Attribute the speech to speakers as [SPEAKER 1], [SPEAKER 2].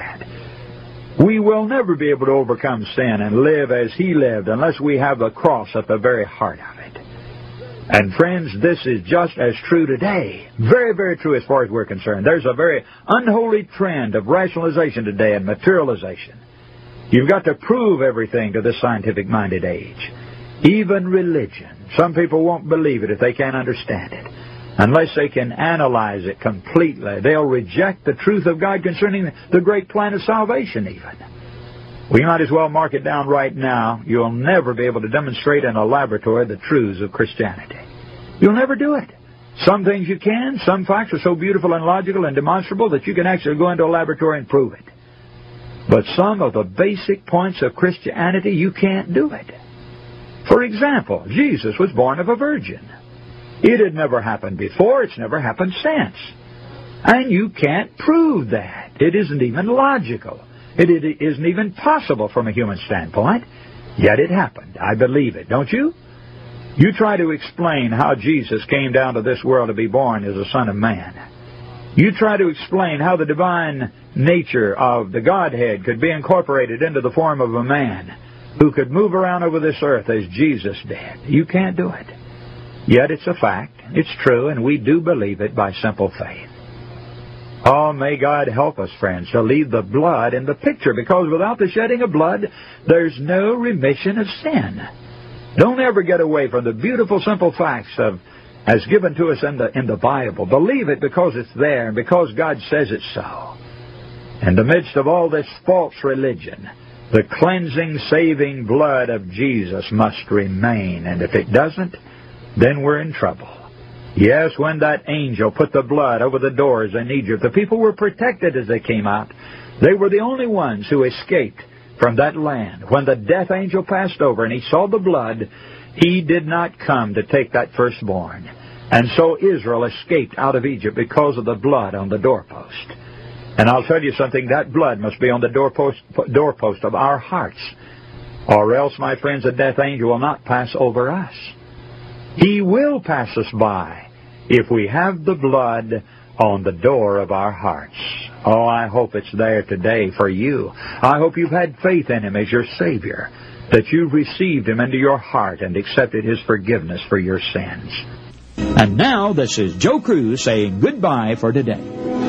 [SPEAKER 1] that. We will never be able to overcome sin and live as He lived unless we have the cross at the very heart of it. And friends, this is just as true today. Very, very true as far as we're concerned. There's a very unholy trend of rationalization today and materialization. You've got to prove everything to this scientific-minded age. Even religion. Some people won't believe it if they can't understand it. Unless they can analyze it completely, they'll reject the truth of God concerning the great plan of salvation even. We might as well mark it down right now. You'll never be able to demonstrate in a laboratory the truths of Christianity. You'll never do it. Some things you can. Some facts are so beautiful and logical and demonstrable that you can actually go into a laboratory and prove it. But some of the basic points of Christianity, you can't do it. For example, Jesus was born of a virgin. It had never happened before. It's never happened since. And you can't prove that. It isn't even logical. It isn't even possible from a human standpoint. Yet it happened. I believe it, don't you? You try to explain how Jesus came down to this world to be born as a Son of Man. You try to explain how the divine nature of the Godhead could be incorporated into the form of a man who could move around over this earth as Jesus did. You can't do it. Yet it's a fact, it's true, and we do believe it by simple faith. Oh, may God help us, friends, to leave the blood in the picture, because without the shedding of blood, there's no remission of sin. Don't ever get away from the beautiful, simple facts as given to us in the Bible. Believe it because it's there and because God says it's so. In the midst of all this false religion, the cleansing, saving blood of Jesus must remain, and if it doesn't, then we're in trouble. Yes, when that angel put the blood over the doors in Egypt, the people were protected as they came out. They were the only ones who escaped from that land. When the death angel passed over and he saw the blood, he did not come to take that firstborn. And so Israel escaped out of Egypt because of the blood on the doorpost. And I'll tell you something, that blood must be on the doorpost of our hearts. Or else, my friends, the death angel will not pass over us. He will pass us by if we have the blood on the door of our hearts. Oh, I hope it's there today for you. I hope you've had faith in Him as your Savior, that you've received Him into your heart and accepted His forgiveness for your sins. And now, this is Joe Cruz saying goodbye for today.